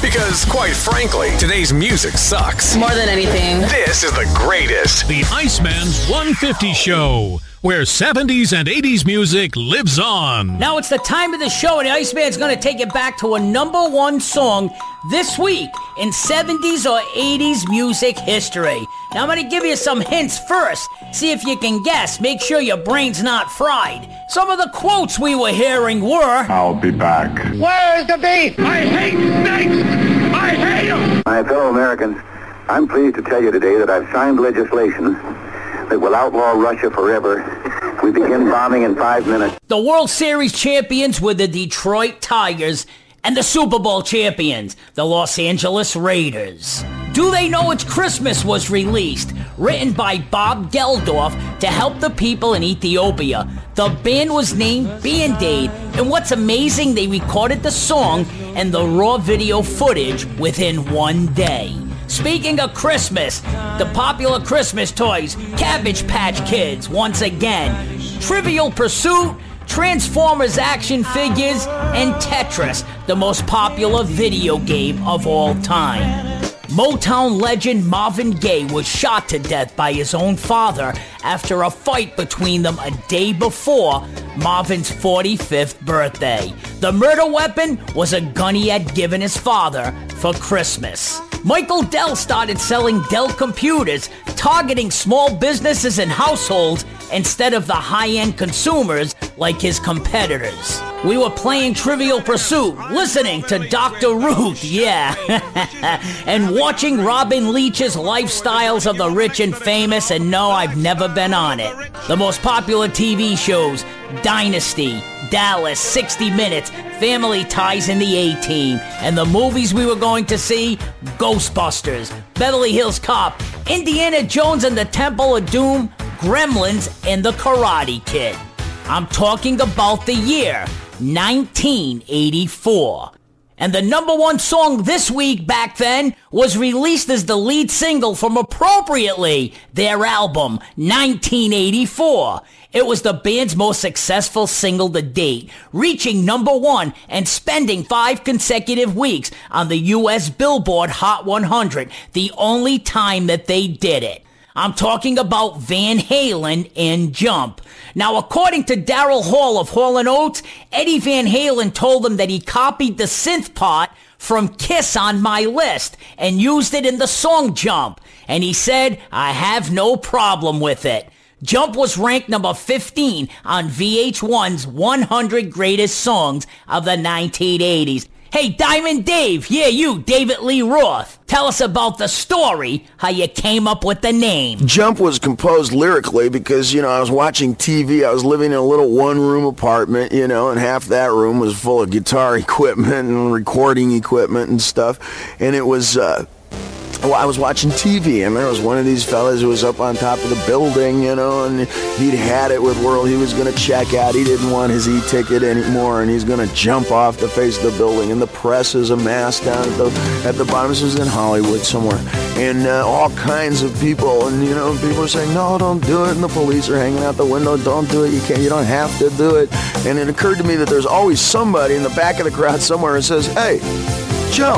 Because, quite frankly, today's music sucks. More than anything. This is the greatest. The Iceman's 150 Show, where 70s and 80s music lives on. Now it's the time of the show, and the Iceman's going to take it back to a number one song this week in 70s or 80s music history. Now I'm going to give you some hints first. See if you can guess. Make sure your brain's not fried. Some of the quotes we were hearing were, I'll be back. Where's the beef? I hate snakes! I hate them! My fellow Americans, I'm pleased to tell you today that I've signed legislation that will outlaw Russia forever. We begin bombing in 5 minutes. The World Series champions were the Detroit Tigers, and the Super Bowl champions, the Los Angeles Raiders. Do They Know It's Christmas was released, written by Bob Geldorf to help the people in Ethiopia. The band was named Band-Aid, and what's amazing, they recorded the song and the raw video footage within 1 day. Speaking of Christmas, the popular Christmas toys, Cabbage Patch Kids, once again, Trivial Pursuit, Transformers action figures, and Tetris, the most popular video game of all time. Motown legend Marvin Gaye was shot to death by his own father after a fight between them a day before Marvin's 45th birthday. The murder weapon was a gun he had given his father for Christmas. Michael Dell started selling Dell computers, targeting small businesses and households instead of the high-end consumers like his competitors. We were playing Trivial Pursuit, listening to Dr. Ruth, yeah, and watching Robin Leach's Lifestyles of the Rich and Famous, and no, I've never been on it. The most popular TV shows, Dynasty, Dallas, 60 Minutes, Family Ties, and the A-Team. And the movies we were going to see, Ghostbusters, Beverly Hills Cop, Indiana Jones and the Temple of Doom, Gremlins, and The Karate Kid. I'm talking about the year 1984. And the number one song this week back then was released as the lead single from appropriately their album, 1984. It was the band's most successful single to date, reaching number one and spending 5 consecutive weeks on the U.S. Billboard Hot 100, the only time that they did it. I'm talking about Van Halen and Jump. Now, according to Daryl Hall of Hall & Oates, Eddie Van Halen told him that he copied the synth part from Kiss on My List and used it in the song Jump. And he said, I have no problem with it. Jump was ranked number 15 on VH1's 100 Greatest Songs of the 1980s. Hey, Diamond Dave, yeah, you, David Lee Roth. Tell us about the story, how you came up with the name. Jump was composed lyrically because, I was watching TV. I was living in a little one-room apartment, and half that room was full of guitar equipment and recording equipment and stuff. And it was... I was watching TV, and there was one of these fellas who was up on top of the building, and he'd had it with World. He was going to check out. He didn't want his e-ticket anymore, and he's going to jump off the face of the building. And the press is amassed down at the bottom. This was in Hollywood somewhere. And all kinds of people, and, people are saying, no, don't do it. And the police are hanging out the window. Don't do it. You don't have to do it. And it occurred to me that there's always somebody in the back of the crowd somewhere who says, hey, jump.